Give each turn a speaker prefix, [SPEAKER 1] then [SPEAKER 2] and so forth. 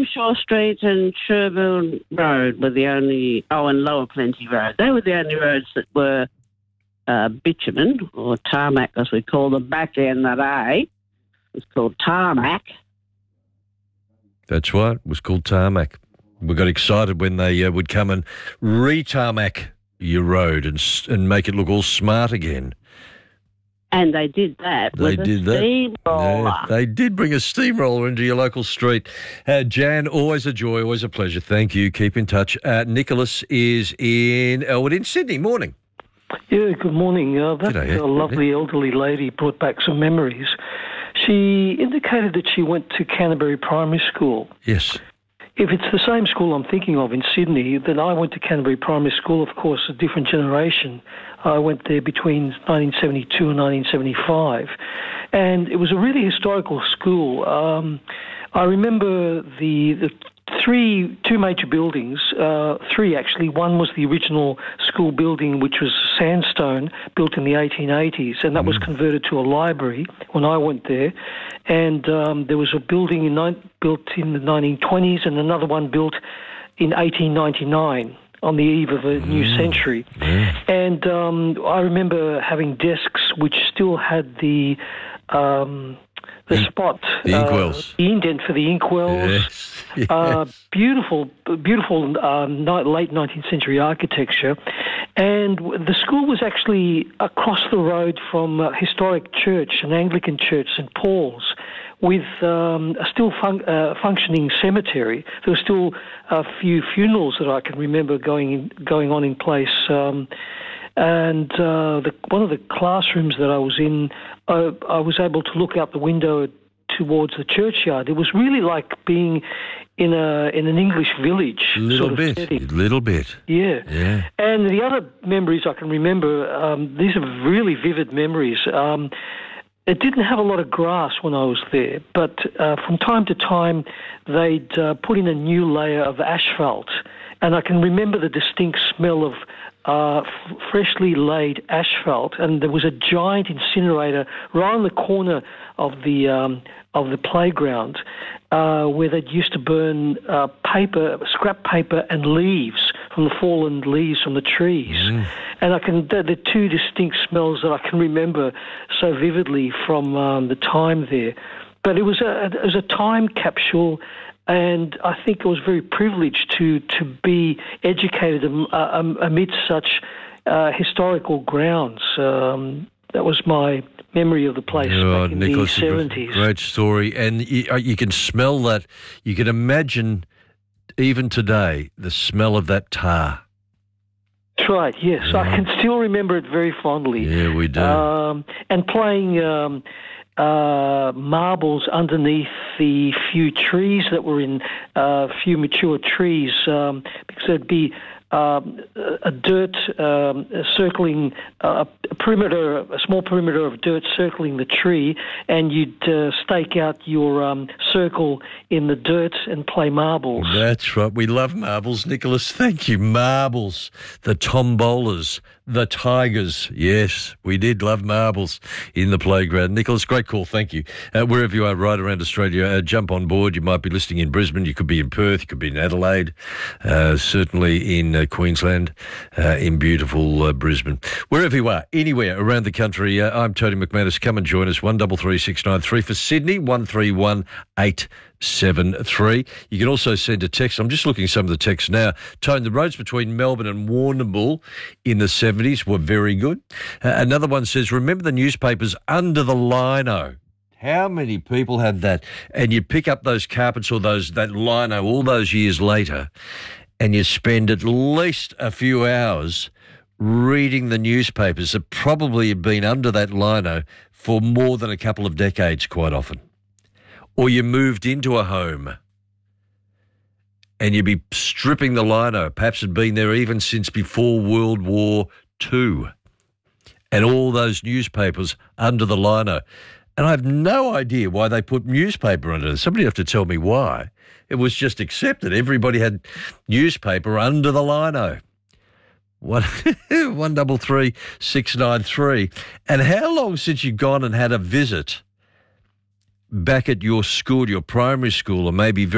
[SPEAKER 1] Shaw Street and Sherville Road were the only, and Lower Plenty Road. They were the only roads that were bitumen, or tarmac as we call them. Back then, that A was called tarmac.
[SPEAKER 2] That's right, it was called tarmac. We got excited when they would come and re-tarmac your road and make it look all smart again.
[SPEAKER 1] And they did that with a steamroller.
[SPEAKER 2] Yeah, they did bring a steamroller into your local street. Jan, always a joy, always a pleasure. Thank you. Keep in touch. Nicholas is in Elwood in Sydney. Morning.
[SPEAKER 3] Yeah, good morning. That lovely elderly lady brought back some memories. She indicated that she went to Canterbury Primary School.
[SPEAKER 2] Yes.
[SPEAKER 3] If it's the same school I'm thinking of in Sydney, then I went to Canterbury Primary School, of course, a different generation. I went there between 1972 and 1975. And it was a really historical school. I remember the two major buildings, three actually. One was the original school building, which was sandstone, built in the 1880s, and that was converted to a library when I went there. And there was a building built in the 1920s and another one built in 1899 on the eve of a new century. And I remember having desks which still had the spot,
[SPEAKER 2] the inkwells,
[SPEAKER 3] the indent for the inkwells. Yes. Beautiful late 19th century architecture. And the school was actually across the road from a historic church, an Anglican church, St. Paul's, with a still functioning cemetery. There were still a few funerals that I can remember going on in place. And one of the classrooms that I was in, I was able to look out the window towards the churchyard. It was really like being in an English village. Little
[SPEAKER 2] bit.
[SPEAKER 3] Yeah. And the other memories I can remember, these are really vivid memories. It didn't have a lot of grass when I was there, but from time to time they'd put in a new layer of asphalt, and I can remember the distinct smell of freshly laid asphalt, and there was a giant incinerator right on the corner of the playground where they used to burn scrap paper and leaves from the fallen leaves from the trees. And the two distinct smells that I can remember so vividly from the time there. But it was a time capsule. And I think I was very privileged to be educated amidst such historical grounds. That was my memory of the place back in Nicholas, the 70s.
[SPEAKER 2] Great story. And you can smell that. You can imagine, even today, the smell of that tar.
[SPEAKER 3] That's right, yes. Yeah. I can still remember it very fondly.
[SPEAKER 2] Yeah, we do.
[SPEAKER 3] And playing marbles underneath the few trees that were in few mature trees, because there'd be a dirt circling a small perimeter of dirt circling the tree, and you'd stake out your circle in the dirt and play marbles.
[SPEAKER 2] That's right. We love marbles, Nicholas. Thank you. Marbles, the tombolas, the tigers. Yes, we did love marbles in the playground. Nicholas, great call. Thank you. Wherever you are right around Australia, jump on board. You might be listening in Brisbane. You could be in Perth. You could be in Adelaide. Certainly in Queensland, in beautiful Brisbane. Wherever you are, anywhere around the country, I'm Tony McManus. Come and join us. 133693 for Sydney, 131873. You can also send a text. I'm just looking at some of the texts now. Tone, the roads between Melbourne and Warrnambool in the 70s were very good. Another one says, remember the newspapers under the lino? How many people had that? And you pick up those carpets or that lino all those years later, and you spend at least a few hours reading the newspapers that probably have been under that lino for more than a couple of decades quite often. Or you moved into a home and you'd be stripping the lino, perhaps had been there even since before World War II, and all those newspapers under the lino. And I have no idea why they put newspaper under it. Somebody have to tell me why. It was just accepted. Everybody had newspaper under the lino. 133693. And how long since you've gone and had a visit back at your school, your primary school, or maybe